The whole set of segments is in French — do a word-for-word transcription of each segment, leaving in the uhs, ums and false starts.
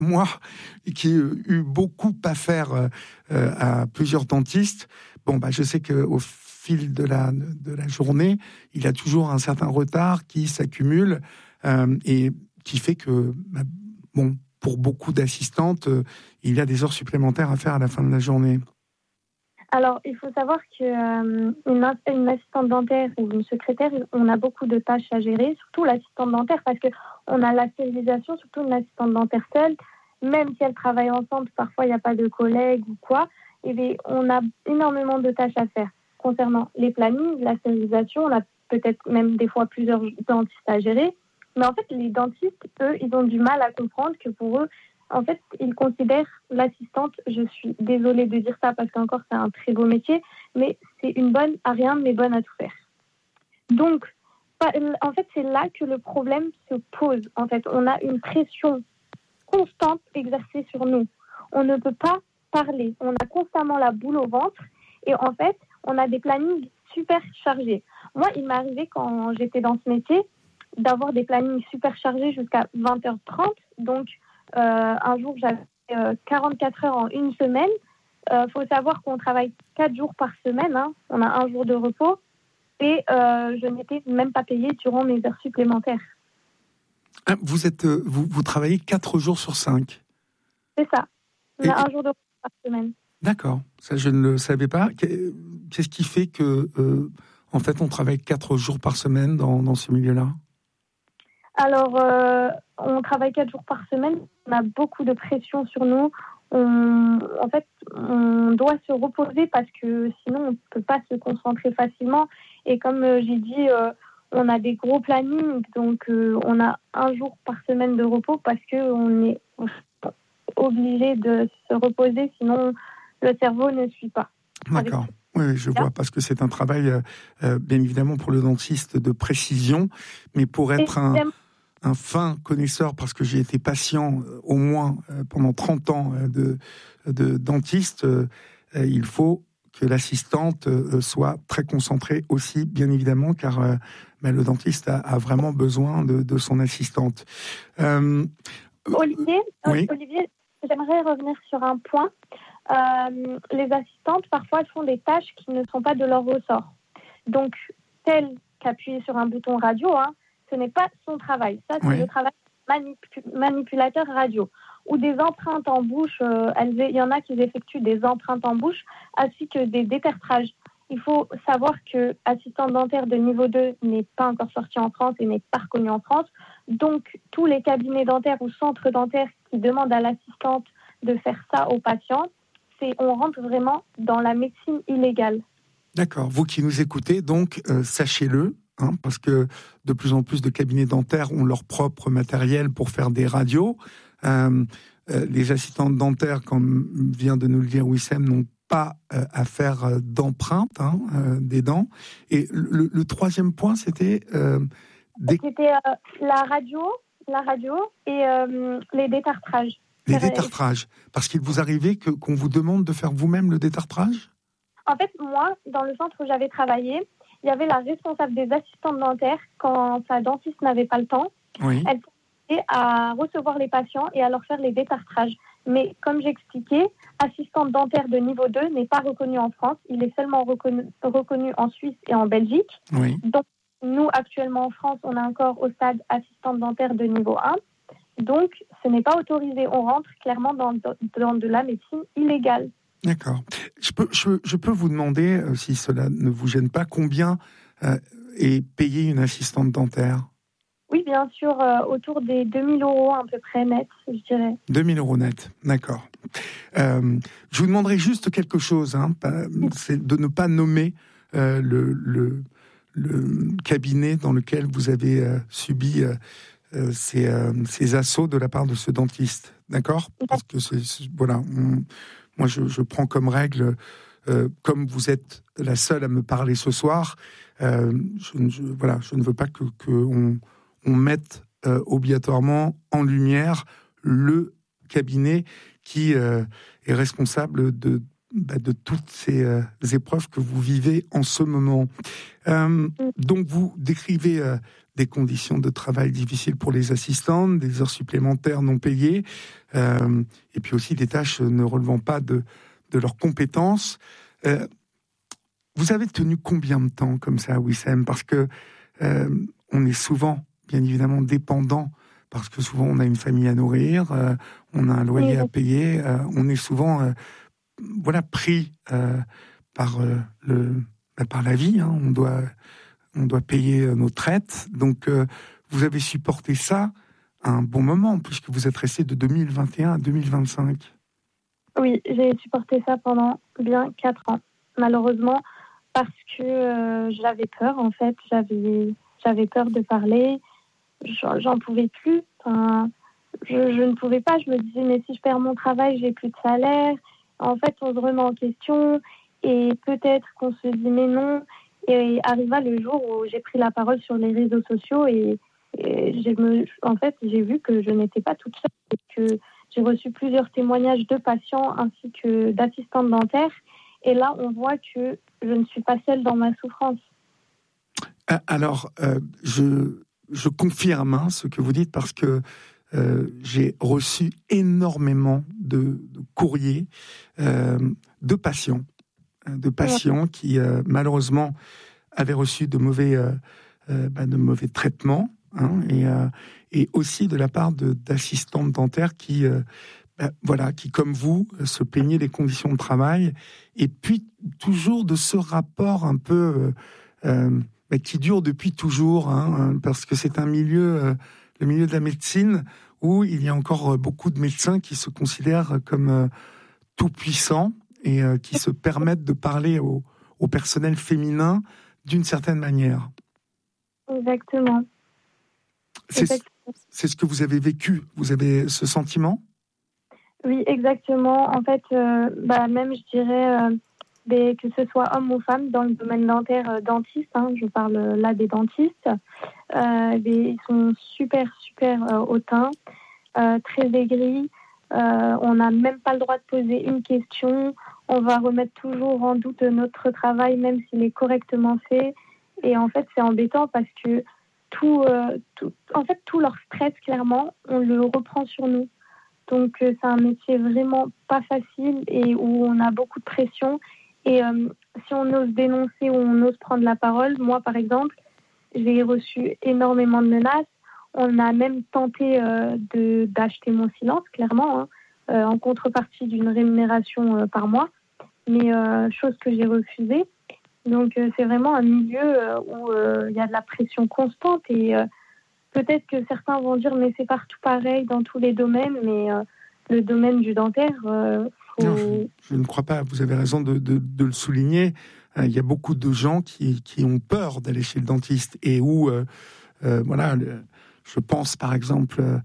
moi, qui ai eu beaucoup à faire euh, à plusieurs dentistes, bon, bah, je sais qu'au fil de la, de la journée, il y a toujours un certain retard qui s'accumule euh, et qui fait que, bah, bon, pour beaucoup d'assistantes, euh, il y a des heures supplémentaires à faire à la fin de la journée. Alors, il faut savoir qu'une euh, une assistante dentaire ou une secrétaire, on a beaucoup de tâches à gérer, surtout l'assistante dentaire, parce qu'on a la stérilisation, surtout une assistante dentaire seule, même si elles travaillent ensemble, parfois il n'y a pas de collègues ou quoi, et bien, on a énormément de tâches à faire. Concernant les plannings, la stérilisation, on a peut-être même des fois plusieurs dentistes à gérer, mais en fait, les dentistes, eux, ils ont du mal à comprendre que pour eux, en fait, ils considèrent l'assistante, je suis désolée de dire ça parce qu'encore c'est un très beau métier, mais c'est une bonne à rien, mais bonne à tout faire. Donc, en fait, c'est là que le problème se pose. En fait, on a une pression constante exercée sur nous. On ne peut pas parler. On a constamment la boule au ventre et en fait, on a des plannings super chargés. Moi, il m'est arrivé quand j'étais dans ce métier d'avoir des plannings super chargés jusqu'à vingt heures trente. Donc, Euh, un jour, j'avais euh, quarante-quatre heures en une semaine. Il euh, faut savoir qu'on travaille quatre jours par semaine. Hein. On a un jour de repos. Et euh, je n'étais même pas payée durant mes heures supplémentaires. Ah, vous, êtes, vous, vous travaillez quatre jours sur cinq. C'est ça. On Et... a un jour de repos par semaine. D'accord. Ça, je ne le savais pas. Qu'est-ce qui fait que, euh, en fait, on travaille quatre jours par semaine dans, dans ce milieu-là ? Alors, euh, on travaille quatre jours par semaine. On a beaucoup de pression sur nous. On, en fait, on doit se reposer parce que sinon, on ne peut pas se concentrer facilement. Et comme euh, j'ai dit, euh, on a des gros plannings. Donc, euh, on a un jour par semaine de repos parce qu'on est obligé de se reposer. Sinon, le cerveau ne suit pas. D'accord. Oui, je vois, parce que c'est un travail, euh, bien évidemment, pour le dentiste de précision, mais pour être un, un fin connaisseur, parce que j'ai été patient euh, au moins euh, pendant trente ans euh, de, de dentiste, euh, euh, il faut que l'assistante euh, soit très concentrée aussi, bien évidemment, car euh, ben, le dentiste a, a vraiment besoin de, de son assistante. Euh, Olivier, oui. Olivier, j'aimerais revenir sur un point. Euh, les assistantes, parfois, elles font des tâches qui ne sont pas de leur ressort. Donc, tel qu'appuyer sur un bouton radio, hein, ce n'est pas son travail. Ça, c'est oui. le travail manip- manipulateur radio. Ou des empreintes en bouche. Euh, elles, il y en a qui effectuent des empreintes en bouche, ainsi que des détertrages. Il faut savoir que assistante dentaire de niveau deux n'est pas encore sorti en France et n'est pas reconnu en France. Donc, tous les cabinets dentaires ou centres dentaires qui demandent à l'assistante de faire ça aux patients, c'est, on rentre vraiment dans la médecine illégale. D'accord. Vous qui nous écoutez, donc, euh, sachez-le, hein, parce que de plus en plus de cabinets dentaires ont leur propre matériel pour faire des radios. Euh, euh, les assistantes dentaires, comme vient de nous le dire Wissem, n'ont pas euh, à faire euh, d'empreintes hein, euh, des dents. Et le, le troisième point, c'était... Euh, des... C'était euh, la radio, la radio et euh, les détartrages. Les détartrages. Parce qu'il vous arrivait que, qu'on vous demande de faire vous-même le détartrage ? En fait, moi, dans le centre où j'avais travaillé, il y avait la responsable des assistantes dentaires quand sa dentiste n'avait pas le temps. Oui. Elle commençait à recevoir les patients et à leur faire les détartrages. Mais comme j'expliquais, assistante dentaire de niveau deux n'est pas reconnue en France. Il est seulement reconnu, reconnu en Suisse et en Belgique. Oui. Donc, nous, actuellement en France, on est encore au stade assistante dentaire de niveau un. Donc, ce n'est pas autorisé. On rentre clairement dans, dans de la médecine illégale. D'accord. Je peux, je, je peux vous demander, euh, si cela ne vous gêne pas, combien euh, est payée une assistante dentaire ? Oui, bien sûr, euh, autour des deux mille euros à peu près net, je dirais. deux mille euros net, d'accord. Euh, je vous demanderai juste quelque chose, hein, c'est de ne pas nommer euh, le, le, le cabinet dans lequel vous avez euh, subi euh, euh, ces, euh, ces assauts de la part de ce dentiste, d'accord ? Parce que c'est, c'est, voilà, on, moi je, je prends comme règle, euh, comme vous êtes la seule à me parler ce soir, euh, je, je, voilà, je ne veux pas que, que on, on mette euh, obligatoirement en lumière le cabinet qui euh, est responsable de, bah, de toutes ces euh, épreuves que vous vivez en ce moment. Euh, donc vous décrivez euh, des conditions de travail difficiles pour les assistantes, des heures supplémentaires non payées, euh, et puis aussi des tâches ne relevant pas de, de leurs compétences. Euh, vous avez tenu combien de temps comme ça, Wissem ? Parce que euh, on est souvent, bien évidemment, dépendant, parce que souvent on a une famille à nourrir, euh, on a un loyer à payer, euh, on est souvent euh, voilà, pris euh, par, euh, le, bah, par la vie, hein, on doit... On doit payer nos traites. Donc, euh, vous avez supporté ça à un bon moment, puisque vous êtes resté de deux mille vingt et un à deux mille vingt-cinq. Oui, j'ai supporté ça pendant bien quatre ans, malheureusement, parce que euh, j'avais peur, en fait. J'avais, j'avais peur de parler. J'en, j'en pouvais plus. Enfin, je, je ne pouvais pas. Je me disais, mais si je perds mon travail, j'ai plus de salaire. En fait, on se remet en question. Et peut-être qu'on se dit, mais non. Et arriva le jour où j'ai pris la parole sur les réseaux sociaux et, et j'ai me, en fait, j'ai vu que je n'étais pas toute seule et que j'ai reçu plusieurs témoignages de patients ainsi que d'assistantes dentaires. Et là, on voit que je ne suis pas seule dans ma souffrance. Alors, euh, je, je confirme hein, ce que vous dites parce que euh, j'ai reçu énormément de, de courriers euh, de patients. de patients qui, euh, malheureusement, avaient reçu de mauvais, euh, euh, bah, de mauvais traitements, hein, et, euh, et aussi de la part de, d'assistantes dentaires qui, euh, bah, voilà, qui, comme vous, se plaignaient des conditions de travail, et puis toujours de ce rapport un peu euh, euh, bah, qui dure depuis toujours, hein, parce que c'est un milieu, euh, le milieu de la médecine, où il y a encore beaucoup de médecins qui se considèrent comme euh, tout-puissants, et euh, qui se permettent de parler au, au personnel féminin d'une certaine manière. Exactement. C'est, exactement. c'est ce que vous avez vécu, vous avez ce sentiment ? Oui, exactement. En fait, euh, bah, même, je dirais, euh, des, que ce soit homme ou femme, dans le domaine dentaire, euh, dentiste, hein, je parle là des dentistes, euh, des, ils sont super, super euh, hautains, euh, très aigris. Euh, on n'a même pas le droit de poser une question. On va remettre toujours en doute notre travail, même s'il est correctement fait. Et en fait, c'est embêtant parce que tout, euh, tout, en fait, tout leur stress, clairement, on le reprend sur nous. Donc, euh, c'est un métier vraiment pas facile et où on a beaucoup de pression. Et euh, si on ose dénoncer ou on ose prendre la parole, moi, par exemple, j'ai reçu énormément de menaces. On a même tenté euh, de, d'acheter mon silence, clairement, hein, euh, en contrepartie d'une rémunération euh, par mois, mais euh, chose que j'ai refusée. Donc, euh, c'est vraiment un milieu euh, où il euh, y a de la pression constante et euh, peut-être que certains vont dire mais c'est partout pareil dans tous les domaines, mais euh, le domaine du dentaire, euh, faut... Non, je, je ne crois pas. Vous avez raison de, de, de le souligner. Il euh, y a beaucoup de gens qui, qui ont peur d'aller chez le dentiste et où, euh, euh, voilà, le, je pense par exemple euh,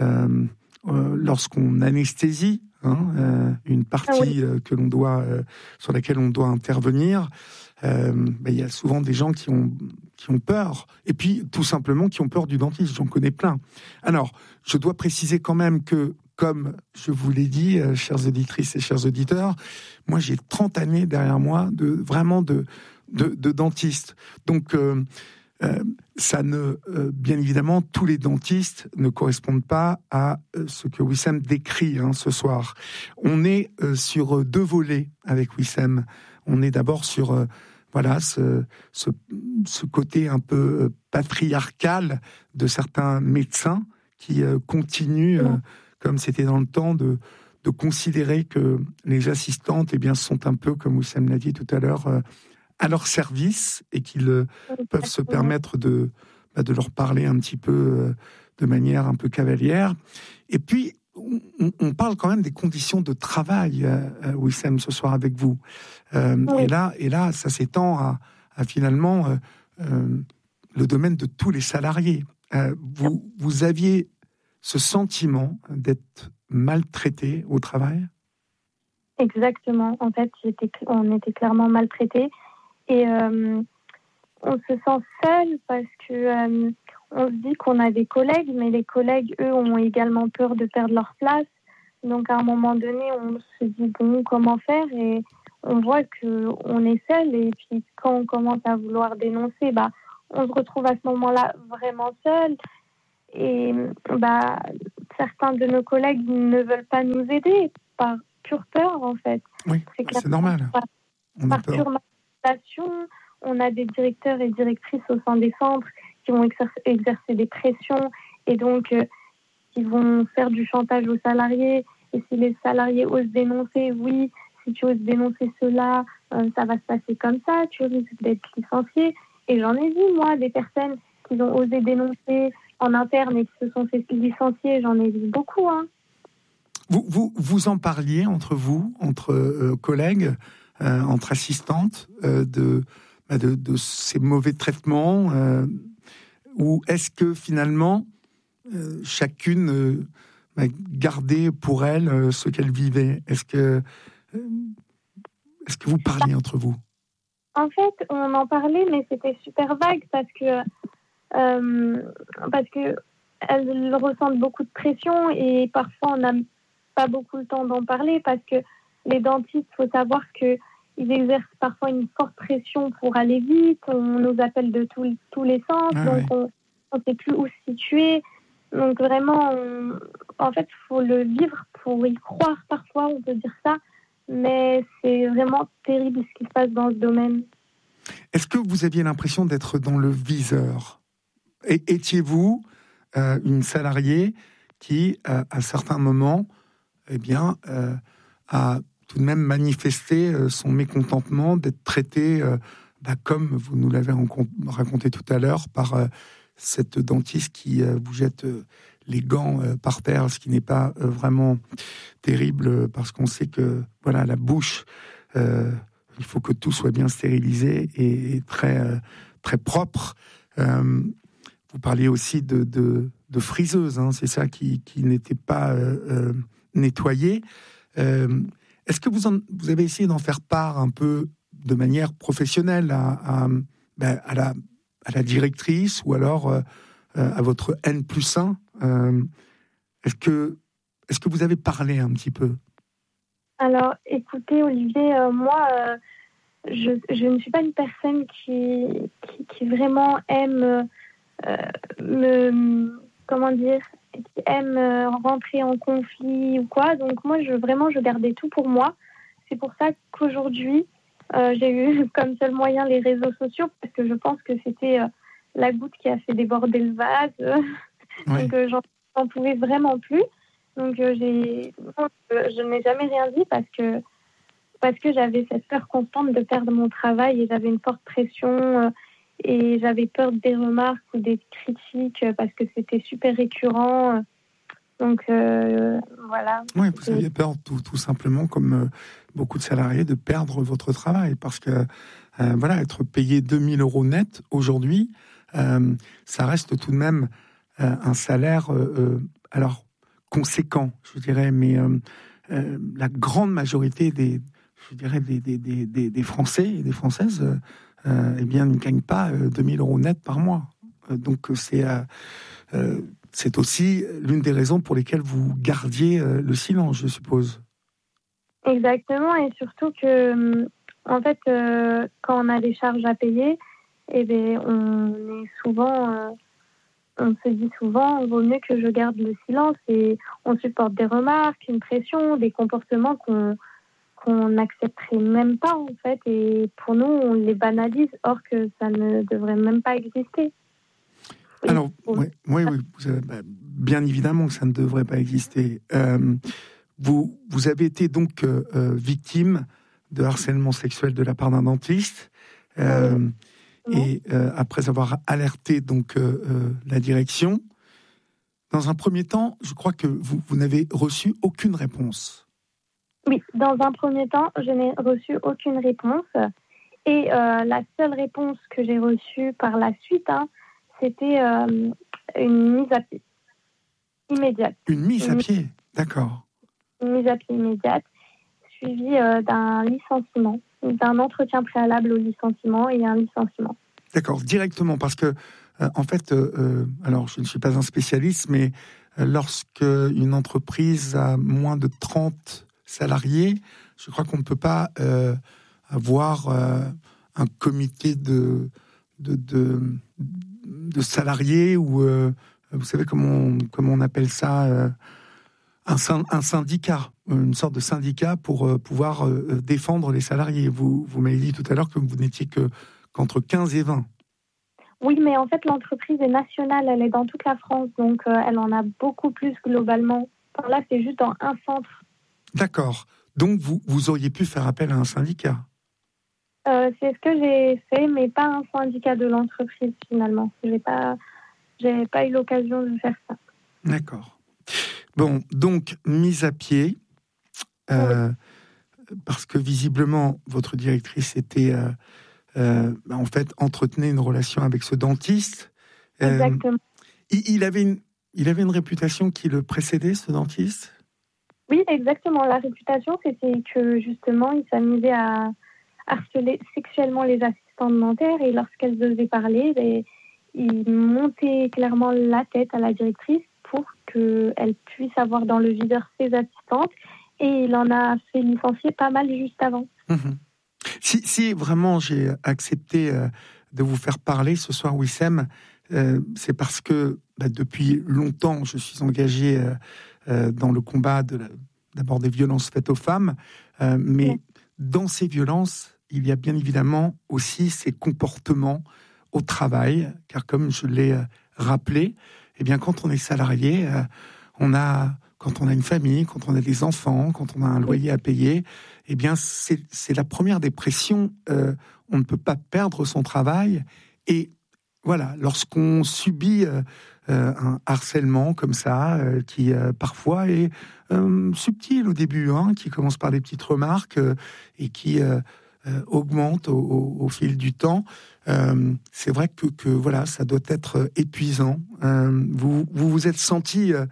euh, lorsqu'on anesthésie hein, euh, une partie ah oui. euh, que l'on doit, euh, sur laquelle on doit intervenir. Euh, ben, il y a souvent des gens qui ont, qui ont peur, et puis tout simplement qui ont peur du dentiste, j'en connais plein. Alors, je dois préciser quand même que, comme je vous l'ai dit, euh, chères auditrices et chers auditeurs, moi j'ai trente années derrière moi, de, vraiment de, de, de dentiste. Donc, euh, euh, ça ne, euh, bien évidemment, tous les dentistes ne correspondent pas à euh, ce que Wissem décrit hein, ce soir. On est euh, sur deux volets avec Wissem. On est d'abord sur euh, voilà ce, ce, ce côté un peu patriarcal de certains médecins qui euh, continuent, euh, comme c'était dans le temps, de, de considérer que les assistantes eh bien, sont un peu, comme Wissem l'a dit tout à l'heure, euh, à leur service et qu'ils euh, peuvent se permettre de, bah, de leur parler un petit peu euh, de manière un peu cavalière. Et puis, on, on parle quand même des conditions de travail, euh, Wissem, ce soir avec vous. Euh, oui. et, là, et là, ça s'étend à, à finalement euh, euh, le domaine de tous les salariés. Euh, vous, vous aviez ce sentiment d'être maltraité au travail ? Exactement. En fait, j'étais, on était clairement maltraités. Et euh, on se sent seul parce que euh, on se dit qu'on a des collègues, mais les collègues, eux, ont également peur de perdre leur place. Donc, à un moment donné, on se dit, bon, comment faire ? Et on voit qu'on est seul. Et puis, quand on commence à vouloir dénoncer, bah, on se retrouve à ce moment-là vraiment seul. Et bah, certains de nos collègues ne veulent pas nous aider par pure peur, en fait. Oui, c'est, c'est normal. Par, on a par peur. pure manipulation, on a des directeurs et directrices au sein des centres qui vont exercer, exercer des pressions et donc euh, qui vont faire du chantage aux salariés. Et si les salariés osent dénoncer, oui, si tu oses dénoncer cela, euh, ça va se passer comme ça, tu risques d'être licencié. Et j'en ai vu, moi, des personnes qui ont osé dénoncer en interne et qui se sont fait licencier, j'en ai vu beaucoup. Hein. Vous, vous, vous en parliez entre vous, entre euh, collègues, euh, entre assistantes, euh, de, bah de, de ces mauvais traitements, euh, ou est-ce que finalement, euh, chacune euh, bah, gardait pour elle euh, ce qu'elle vivait? Est-ce que, euh, est-ce que vous parliez entre vous? En fait, on en parlait, mais c'était super vague parce que euh, parce que elles ressentent beaucoup de pression et parfois on n'a pas beaucoup le temps d'en parler parce que les dentistes, il faut savoir qu'ils exercent parfois une forte pression pour aller vite. On nous appelle de tous, tous les sens, ah, donc ouais. on ne sait plus où se situer. Donc vraiment, on, en fait, il faut le vivre pour y croire parfois, on peut dire ça. Mais c'est vraiment terrible ce qui se passe dans ce domaine. Est-ce que vous aviez l'impression d'être dans le viseur? Et étiez-vous euh, une salariée qui, euh, à certains moments, eh bien, euh, a tout de même manifesté euh, son mécontentement d'être traitée, euh, bah, comme vous nous l'avez raconté tout à l'heure, par euh, cette dentiste qui euh, vous jette euh, les gants euh, par terre, ce qui n'est pas euh, vraiment terrible, euh, parce qu'on sait que voilà, la bouche, euh, il faut que tout soit bien stérilisé et, et très, euh, très propre. Euh, vous parliez aussi de, de, de friseuse, hein, c'est ça qui, qui n'était pas euh, euh, nettoyé. Euh, est-ce que vous, en, vous avez essayé d'en faire part un peu de manière professionnelle à, à, ben, à, la, à la directrice ou alors euh, à votre N plus un? euh, est-ce que, est-ce que vous avez parlé un petit peu? Alors, écoutez, Olivier, euh, moi, euh, je, je ne suis pas une personne qui, qui, qui vraiment aime euh, me... Comment dire, qui aime rentrer en conflit ou quoi. Donc moi, je, vraiment, je gardais tout pour moi. C'est pour ça qu'aujourd'hui, euh, j'ai eu comme seul moyen les réseaux sociaux, parce que je pense que c'était euh, la goutte qui a fait déborder le vase. Oui. Donc euh, j'en, j'en pouvais vraiment plus. Donc euh, j'ai, non, je n'ai jamais rien dit parce que, parce que j'avais cette peur constante de perdre mon travail et j'avais une forte pression... Euh, et j'avais peur des remarques ou des critiques parce que c'était super récurrent. Donc, euh, voilà. Oui, vous aviez peur tout, tout simplement, comme euh, beaucoup de salariés, de perdre votre travail. Parce que, euh, voilà, être payé deux mille euros net aujourd'hui, euh, ça reste tout de même euh, un salaire, euh, euh, alors, conséquent, je dirais, mais euh, euh, la grande majorité des, je dirais, des, des, des, des Français et des Françaises, euh, Euh, eh bien, ne gagne pas euh, deux mille euros net par mois. Euh, donc, c'est, euh, euh, c'est aussi l'une des raisons pour lesquelles vous gardiez euh, le silence, je suppose. Exactement, et surtout que, en fait, euh, quand on a des charges à payer, eh bien, on est souvent, euh, on se dit souvent, il vaut mieux que je garde le silence, et on supporte des remarques, une pression, des comportements qu'on qu'on n'accepterait même pas, en fait. Et pour nous, on les banalise, or que ça ne devrait même pas exister. Alors, oui, oui, oui vous avez, bah, bien évidemment que ça ne devrait pas exister. Euh, vous, vous avez été donc euh, victime de harcèlement sexuel de la part d'un dentiste. Euh, oui. Et euh, après avoir alerté donc, euh, euh, la direction, dans un premier temps, je crois que vous, vous n'avez reçu aucune réponse. Oui, dans un premier temps, je n'ai reçu aucune réponse. Et euh, la seule réponse que j'ai reçue par la suite, hein, c'était euh, une mise à pied immédiate. Une mise à pied, d'accord. Une mise à pied immédiate, suivie euh, d'un licenciement, d'un entretien préalable au licenciement et un licenciement. D'accord, directement, parce que, euh, en fait, euh, alors je ne suis pas un spécialiste, mais euh, lorsque une entreprise a moins de trente salariés, je crois qu'on ne peut pas euh, avoir euh, un comité de, de, de, de salariés ou, euh, vous savez comment on, comment on appelle ça, euh, un, un syndicat, une sorte de syndicat pour euh, pouvoir euh, défendre les salariés. Vous, vous m'avez dit tout à l'heure que vous n'étiez que, qu'entre quinze et vingt. Oui, mais en fait, l'entreprise est nationale, elle est dans toute la France, donc euh, elle en a beaucoup plus globalement. Enfin, là, c'est juste dans un centre. D'accord. Donc, vous, vous auriez pu faire appel à un syndicat. Euh, c'est ce que j'ai fait, mais pas un syndicat de l'entreprise, finalement. J'ai pas, j'ai pas eu l'occasion de faire ça. D'accord. Bon, donc, mise à pied, euh, oui. Parce que visiblement, votre directrice était... Euh, Euh, bah en fait, entretenait une relation avec ce dentiste. Euh, Exactement. Il, il, avait une, il avait une réputation qui le précédait, ce dentiste ? Oui, exactement. La réputation, c'était que, justement, il s'amusait à harceler sexuellement les assistantes dentaires et lorsqu'elles osaient parler, les, il montait clairement la tête à la directrice pour qu'elle puisse avoir dans le viseur ses assistantes et il en a fait licencier pas mal juste avant. Mmh. Si, si vraiment j'ai accepté euh, de vous faire parler ce soir, Wissem, euh, c'est parce que bah, depuis longtemps, je suis engagé euh, euh, dans le combat de la, d'abord des violences faites aux femmes, euh, mais oui. Dans ces violences, il y a bien évidemment aussi ces comportements au travail, car comme je l'ai euh, rappelé, eh bien, quand on est salarié, euh, on a... Quand on a une famille, quand on a des enfants, quand on a un loyer à payer, eh bien, c'est, c'est la première des pressions. Euh, on ne peut pas perdre son travail. Et voilà, lorsqu'on subit euh, un harcèlement comme ça, euh, qui euh, parfois est euh, subtil au début, hein, qui commence par des petites remarques euh, et qui euh, euh, augmente au, au, au fil du temps, euh, c'est vrai que, que voilà, ça doit être épuisant. Euh, vous, vous vous êtes senti... Euh,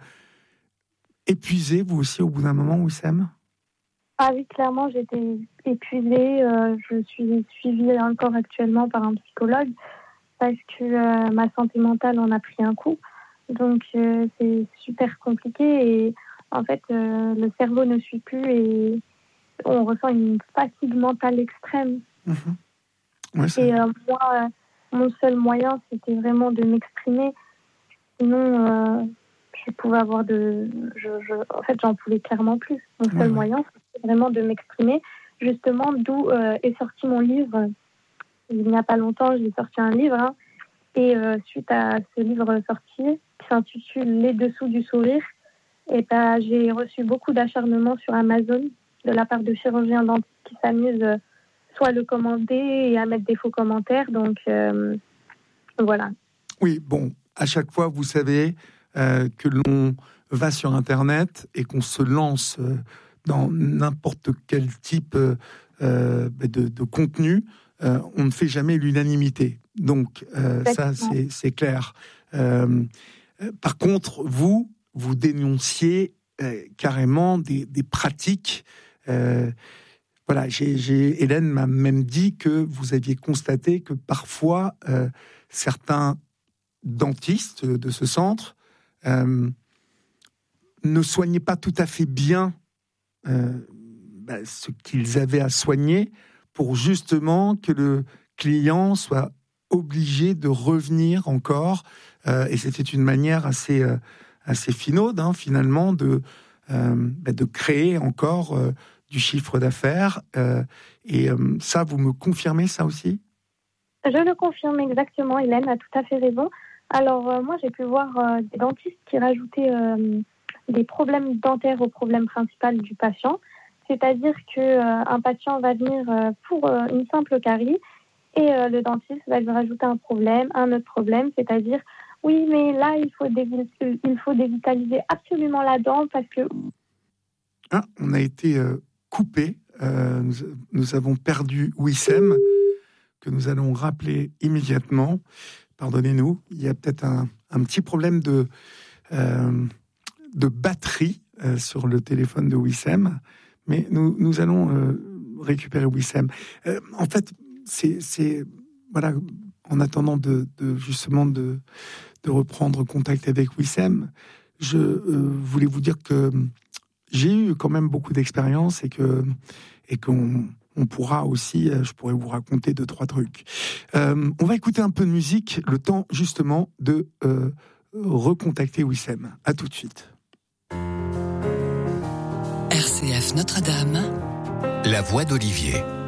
épuisé, vous aussi, au bout d'un moment, Wissem ? Ah oui, clairement, j'étais épuisée. Euh, je suis suivie encore actuellement par un psychologue parce que euh, ma santé mentale en a pris un coup. Donc, euh, c'est super compliqué et en fait, euh, le cerveau ne suit plus et on ressent une fatigue mentale extrême. Mmh. Ouais, et euh, moi, euh, mon seul moyen, c'était vraiment de m'exprimer. Sinon... Euh, je pouvais avoir de... Je, je, en fait, j'en pouvais clairement plus. Mon seul mmh. moyen, c'était vraiment de m'exprimer. Justement, d'où euh, est sorti mon livre. Il n'y a pas longtemps, j'ai sorti un livre. Hein, et euh, suite à ce livre sorti, qui s'intitule « Les dessous du sourire », et ben, j'ai reçu beaucoup d'acharnement sur Amazon de la part de chirurgiens dentistes qui s'amusent euh, soit à le commander et à mettre des faux commentaires. Donc, euh, voilà. Oui, bon, à chaque fois, vous savez... Euh, que l'on va sur Internet et qu'on se lance euh, dans n'importe quel type euh, de, de contenu, euh, on ne fait jamais l'unanimité. Donc, euh, ça, c'est, c'est clair. Euh, par contre, vous, vous dénonciez euh, carrément des, des pratiques. Euh, voilà, j'ai, j'ai, Hélène m'a même dit que vous aviez constaté que parfois, euh, certains dentistes de ce centre Euh, ne soignaient pas tout à fait bien euh, bah, ce qu'ils avaient à soigner pour justement que le client soit obligé de revenir encore. Euh, et c'était une manière assez, euh, assez finaude, hein, finalement, de, euh, bah, de créer encore euh, du chiffre d'affaires. Euh, et euh, ça, vous me confirmez ça aussi ? Je le confirme exactement, Hélène a tout à fait raison. Alors, euh, moi, j'ai pu voir euh, des dentistes qui rajoutaient euh, des problèmes dentaires au problème principal du patient. C'est-à-dire qu'un euh, patient va venir euh, pour euh, une simple carie et euh, le dentiste va lui rajouter un problème, un autre problème. C'est-à-dire, oui, mais là, il faut, dévi- il faut dévitaliser absolument la dent parce que... Ah, on a été euh, coupé. Euh, nous, nous avons perdu Wissem, que nous allons rappeler immédiatement. Pardonnez-nous, il y a peut-être un, un petit problème de, euh, de batterie euh, sur le téléphone de Wissem, mais nous, nous allons euh, récupérer Wissem. Euh, en fait, c'est, c'est voilà, en attendant de, de justement de, de reprendre contact avec Wissem, je euh, voulais vous dire que j'ai eu quand même beaucoup d'expérience et que et qu'on on pourra aussi, euh, je pourrais vous raconter deux, trois trucs. Euh, on va écouter un peu de musique, le temps justement de euh, recontacter Wissem. À tout de suite. R C F Notre-Dame. La voix d'Olivier.